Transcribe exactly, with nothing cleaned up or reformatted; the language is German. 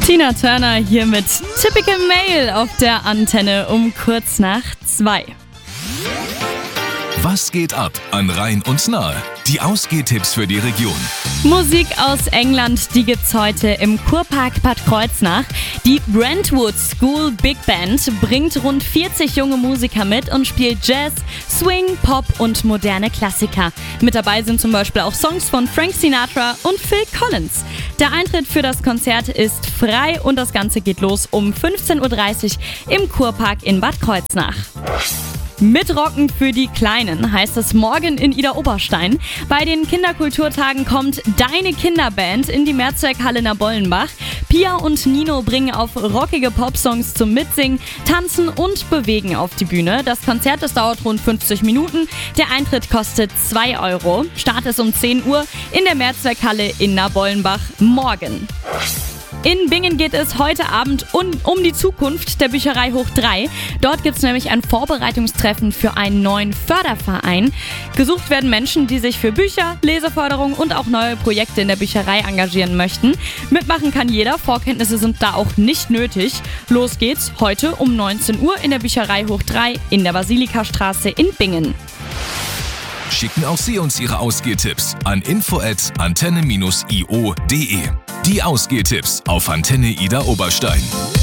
Tina Turner hier mit Typical Male auf der Antenne um kurz nach zwei. Was geht ab an Rhein und Nahe? Die Ausgehtipps für die Region. Musik aus England, die gibt's heute im Kurpark Bad Kreuznach. Die Brentwood School Big Band bringt rund vierzig junge Musiker mit und spielt Jazz, Swing, Pop und moderne Klassiker. Mit dabei sind zum Beispiel auch Songs von Frank Sinatra und Phil Collins. Der Eintritt für das Konzert ist frei und das Ganze geht los um fünfzehn Uhr dreißig im Kurpark in Bad Kreuznach. Mitrocken für die Kleinen heißt es morgen in Idar-Oberstein. Bei den Kinderkulturtagen kommt Deine Kinderband in die Mehrzweckhalle Nabollenbach. Pia und Nino bringen auf rockige Popsongs zum Mitsingen, Tanzen und Bewegen auf die Bühne. Das Konzert, das dauert rund fünfzig Minuten. Der Eintritt kostet zwei Euro. Start ist um zehn Uhr in der Mehrzweckhalle in Nabollenbach morgen. In Bingen geht es heute Abend um, um die Zukunft der Bücherei Hoch drei. Dort gibt es nämlich ein Vorbereitungstreffen für einen neuen Förderverein. Gesucht werden Menschen, die sich für Bücher, Leseförderung und auch neue Projekte in der Bücherei engagieren möchten. Mitmachen kann jeder, Vorkenntnisse sind da auch nicht nötig. Los geht's heute um neunzehn Uhr in der Bücherei Hoch drei in der Basilikastraße in Bingen. Schicken auch Sie uns Ihre Ausgehtipps an info at antenne dash i o punkt de. Die Ausgehtipps auf Antenne Idar-Oberstein.